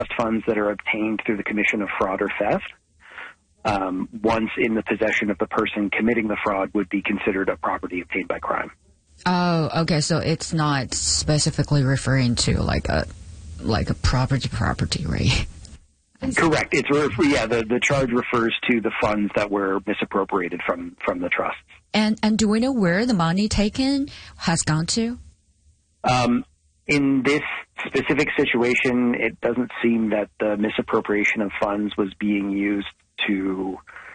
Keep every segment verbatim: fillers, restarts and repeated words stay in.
funds that are obtained through the commission of fraud or theft, um, once in the possession of the person committing the fraud, would be considered a property obtained by crime. Oh, okay. So it's not specifically referring to like a like a property property, right? Correct. It's yeah. The, the charge refers to the funds that were misappropriated from, from the trusts. And and do we know where the money taken has gone to? Um, in this specific situation, it doesn't seem that the misappropriation of funds was being used to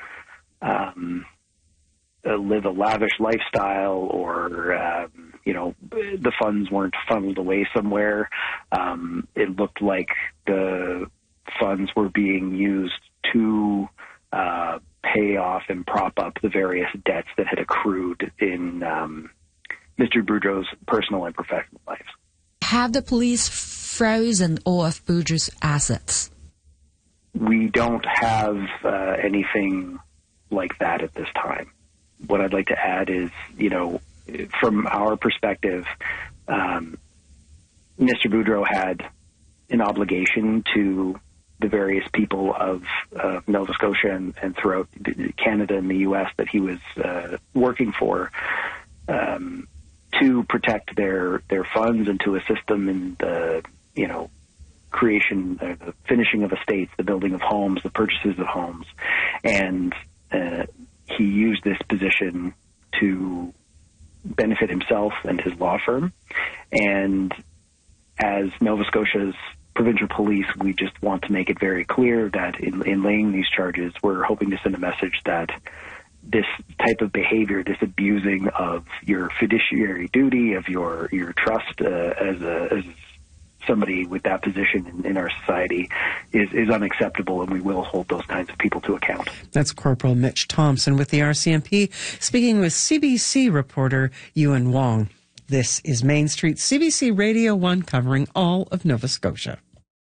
um, uh, live a lavish lifestyle, or um, you know, the funds weren't funneled away somewhere. Um, it looked like the funds were being used to uh, pay off and prop up the various debts that had accrued in um, Mister Boudreau's personal and professional lives. Have the police frozen all of Boudreau's assets? We don't have uh, anything like that at this time. What I'd like to add is, you know, from our perspective, um, Mister Boudreau had an obligation to the various people of uh, Nova Scotia and, and throughout Canada and the U S that he was uh, working for, um, to protect their their funds and to assist them in the, you know, creation, uh, the finishing of estates, the building of homes, the purchases of homes. And uh, he used this position to benefit himself and his law firm. And as Nova Scotia's provincial police, we just want to make it very clear that in, in laying these charges, we're hoping to send a message that this type of behavior, this abusing of your fiduciary duty, of your your trust uh, as a as somebody with that position in, in our society, is, is unacceptable, and we will hold those kinds of people to account. That's Corporal Mitch Thompson with the R C M P, speaking with C B C reporter Ewan Wong. This is Main Street, C B C Radio one, covering all of Nova Scotia.